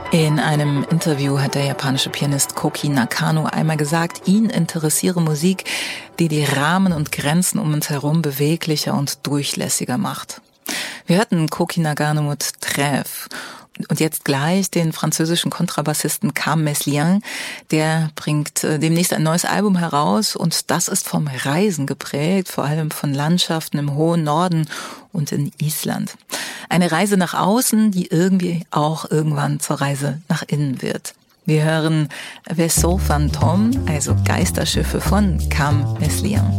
In einem Interview hat der japanische Pianist Koki Nakano einmal gesagt, ihn interessiere Musik, die die Rahmen und Grenzen um uns herum beweglicher und durchlässiger macht. Wir hörten Koki Nakano mit Trèves. Und jetzt gleich den französischen Kontrabassisten Cam Meslian, der bringt demnächst ein neues Album heraus und das ist vom Reisen geprägt, vor allem von Landschaften im hohen Norden und in Island. Eine Reise nach außen, die irgendwie auch irgendwann zur Reise nach innen wird. Wir hören Vaisseau Fantôme, also Geisterschiffe von Cam Meslian.